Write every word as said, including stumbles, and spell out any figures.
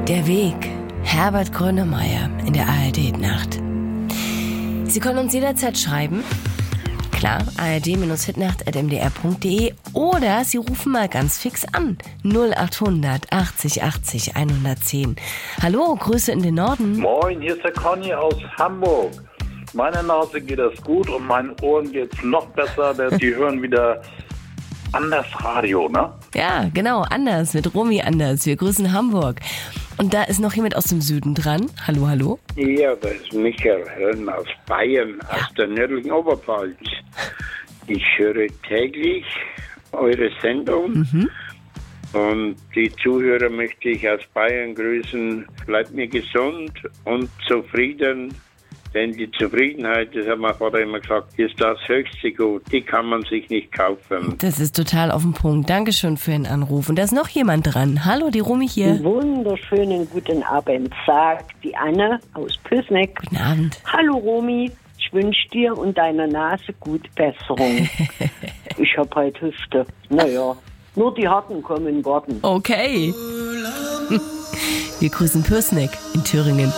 Der Weg. Herbert Grönemeyer in der A R D-Nacht. Sie können uns jederzeit schreiben. Klar, A R D-Hitnacht at m d r punkt d e oder Sie rufen mal ganz fix an. null achthundert achtzig achtzig hundertzehn. Hallo, Grüße in den Norden. Moin, hier ist der Conny aus Hamburg. Meiner Nase geht das gut und meinen Ohren geht's noch besser, denn die hören wieder Anders Radio, ne? Ja, genau, Anders, mit Romy Anders. Wir grüßen Hamburg. Und da ist noch jemand aus dem Süden dran. Hallo, hallo. Ja, das ist Michael Hörn aus Bayern, ja. Aus der nördlichen Oberpfalz. Ich höre täglich eure Sendung. Mhm. Und die Zuhörer möchte ich aus Bayern grüßen. Bleibt mir gesund und zufrieden. Denn die Zufriedenheit, das hat mein Vater immer gesagt, ist das höchste Gut. Die kann man sich nicht kaufen. Das ist total auf den Punkt. Dankeschön für den Anruf. Und da ist noch jemand dran. Hallo, die Romy hier. Wunderschönen guten Abend, sagt die Anne aus Püßneck. Guten Abend. Hallo Romy, ich wünsche dir und deiner Nase gute Besserung. Ich hab halt Hüfte. Naja, nur die Harten kommen in Garten. Okay. Wir grüßen Püßneck in Thüringen.